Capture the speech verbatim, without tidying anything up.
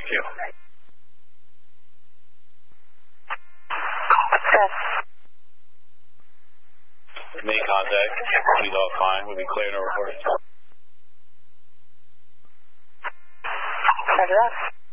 you. Main contact. He's all fine. We'll be clear no report. Roger that.